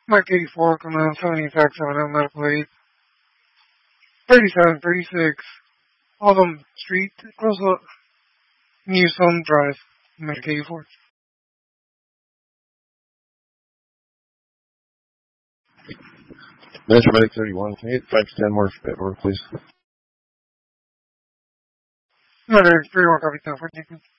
Mike 84, Command 70, Fax 7, Medical Aid, 3736, Autumn Street, Roosevelt, Newsom Drive, Mike 84. Metro Medic 31, can you get 510 more paperwork, please? Medic 31, copy 10, 14.